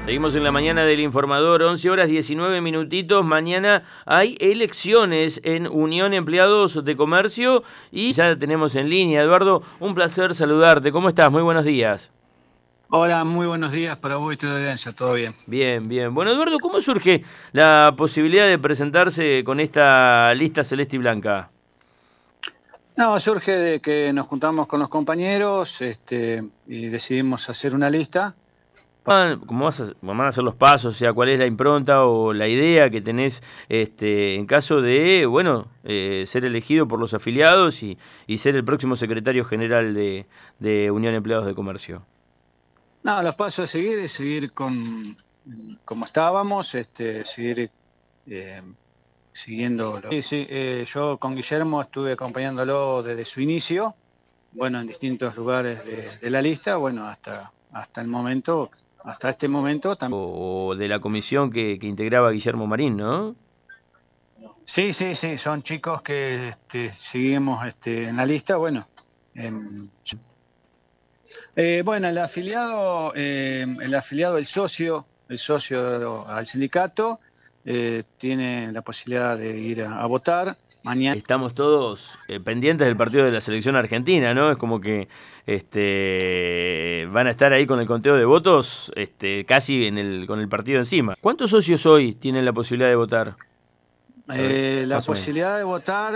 Seguimos en la mañana del Informador, 11 horas 19 minutitos. Mañana hay elecciones en Unión Empleados de Comercio y ya tenemos en línea. Eduardo, un placer saludarte. ¿Cómo estás? Muy buenos días. Hola, muy buenos días para vos y tu audiencia, ¿todo bien? Bien, bien. Bueno, Eduardo, ¿cómo surge la posibilidad de presentarse con esta lista celeste y blanca? No, surge de que nos juntamos con los compañeros, y decidimos hacer una lista. ¿Cómo van a ser los pasos? O sea, ¿cuál es la impronta o la idea que tenés en caso de, bueno, ser elegido por los afiliados y ser el próximo secretario general de Unión Empleados de Comercio? No, los pasos a seguir es seguir como estábamos, seguir eh, siguiendo. Sí, sí, yo con Guillermo estuve acompañándolo desde su inicio, bueno, en distintos lugares de la lista, bueno, hasta el momento, hasta este momento también. O de la comisión que integraba Guillermo Marín, ¿no? Sí, sí, sí, son chicos que seguimos en la lista, bueno. em, bueno, el afiliado, el socio al sindicato, tiene la posibilidad de ir a votar mañana. Estamos todos pendientes del partido de la selección argentina, ¿no? Es como que van a estar ahí con el conteo de votos casi con el partido encima. ¿Cuántos socios hoy tienen la posibilidad de votar? ¿Sabés? La Más o menos. posibilidad de votar